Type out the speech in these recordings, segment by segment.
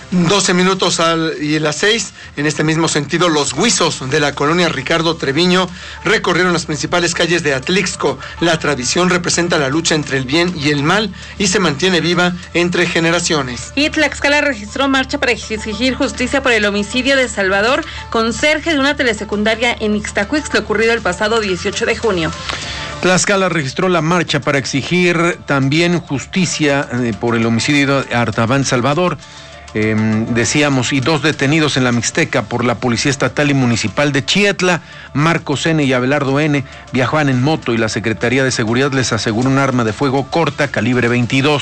12 minutos y las 6. En este mismo sentido, los huizos de la colonia Ricardo Treviño recorrieron las principales calles de Atlixco. La tradición representa la lucha entre el bien y el mal y se mantiene viva entre generaciones. Y Tlaxcala registró marcha para exigir justicia por el homicidio de Salvador, conserje de una telesecundaria en Ixtacuixtla, ocurrido el pasado 18 de junio. Tlaxcala registró la marcha para exigir también justicia por el homicidio de Artaban Salvador. Decíamos, y 2 detenidos en la Mixteca por la Policía Estatal y Municipal de Chietla. Marcos N. y Abelardo N. viajaban en moto y la Secretaría de Seguridad les aseguró un arma de fuego corta calibre 22.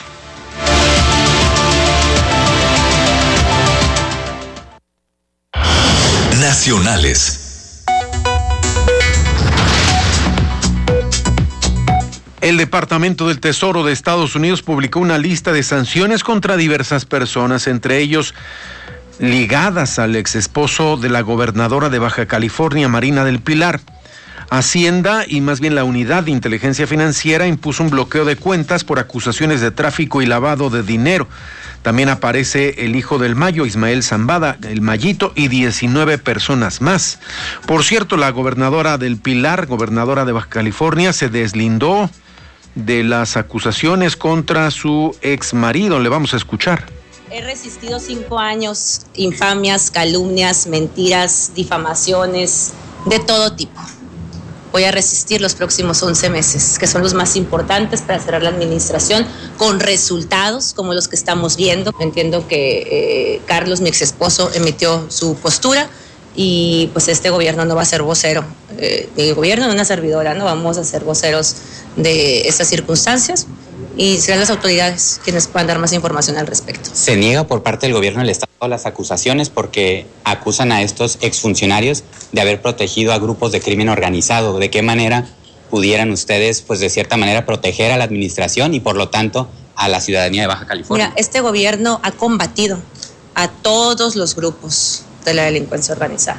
Nacionales. El Departamento del Tesoro de Estados Unidos publicó una lista de sanciones contra diversas personas, entre ellos ligadas al exesposo de la gobernadora de Baja California, Marina del Pilar. Hacienda, y más bien la Unidad de Inteligencia Financiera, impuso un bloqueo de cuentas por acusaciones de tráfico y lavado de dinero. También aparece el hijo del Mayo, Ismael Zambada, el Mayito, y 19 personas más. Por cierto, la gobernadora del Pilar, gobernadora de Baja California, se deslindó de las acusaciones contra su exmarido. Le vamos a escuchar. He resistido 5 años, infamias, calumnias, mentiras, difamaciones, de todo tipo. Voy a resistir los próximos 11 meses, que son los más importantes para cerrar la administración, con resultados como los que estamos viendo. Entiendo que Carlos, mi exesposo, emitió su postura y pues este gobierno no va a ser vocero. Mi gobierno no es una servidora, no vamos a ser voceros de estas circunstancias y serán las autoridades quienes puedan dar más información al respecto. Se niega por parte del gobierno del Estado las acusaciones porque acusan a estos exfuncionarios de haber protegido a grupos de crimen organizado. ¿De qué manera pudieran ustedes, pues de cierta manera, proteger a la administración y por lo tanto a la ciudadanía de Baja California? Mira, este gobierno ha combatido a todos los grupos de la delincuencia organizada.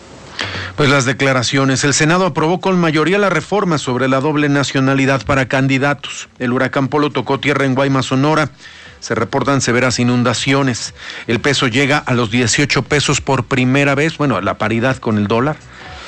Pues las declaraciones. El Senado aprobó con mayoría la reforma sobre la doble nacionalidad para candidatos. El huracán Polo tocó tierra en Guaymas, Sonora. Se reportan severas inundaciones. El peso llega a los 18 pesos por primera vez, bueno, la paridad con el dólar,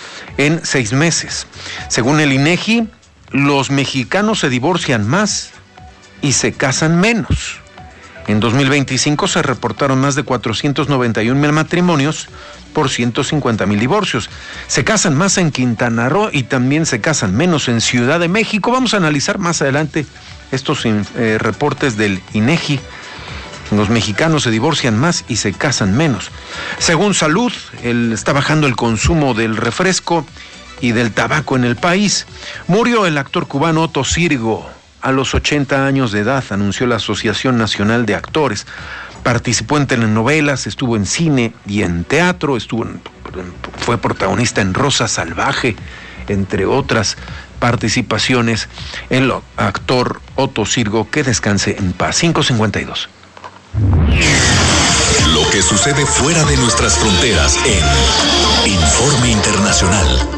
en 6 meses. Según el INEGI, los mexicanos se divorcian más y se casan menos. En 2025 se reportaron más de 491,000 matrimonios por 150,000 divorcios. Se casan más en Quintana Roo y también se casan menos en Ciudad de México. Vamos a analizar más adelante estos reportes del INEGI. Los mexicanos se divorcian más y se casan menos. Según Salud, está bajando el consumo del refresco y del tabaco en el país. Murió el actor cubano Otto Sirgo a los 80 años de edad, anunció la Asociación Nacional de Actores. Participó en telenovelas, estuvo en cine y en teatro, fue protagonista en Rosa Salvaje, entre otras participaciones. El actor Otto Sirgo, que descanse en paz. 5:52. Lo que sucede fuera de nuestras fronteras en Informe Internacional.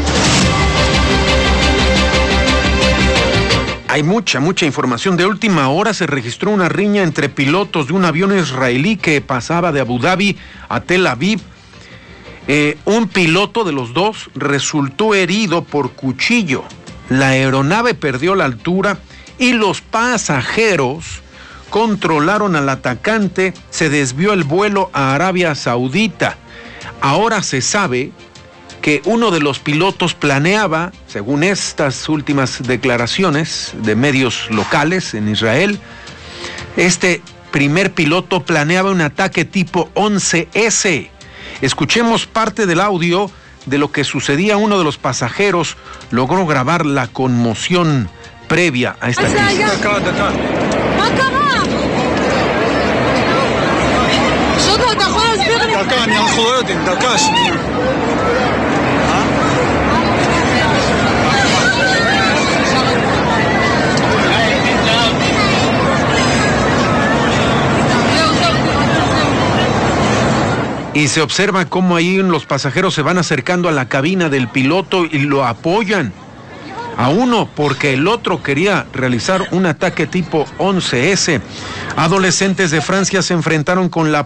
Hay mucha información. De última hora se registró una riña entre pilotos de un avión israelí que pasaba de Abu Dhabi a Tel Aviv. Un piloto de los dos resultó herido por cuchillo. La aeronave perdió la altura y los pasajeros controlaron al atacante. Se desvió el vuelo a Arabia Saudita. Ahora se sabe que uno de los pilotos planeaba, según estas últimas declaraciones de medios locales en Israel, este primer piloto planeaba un ataque tipo 11S. Escuchemos parte del audio de lo que sucedía. Uno de los pasajeros logró grabar la conmoción previa a esta crisis. Y se observa cómo ahí los pasajeros se van acercando a la cabina del piloto y lo apoyan a uno porque el otro quería realizar un ataque tipo 11S. Adolescentes de Francia se enfrentaron con la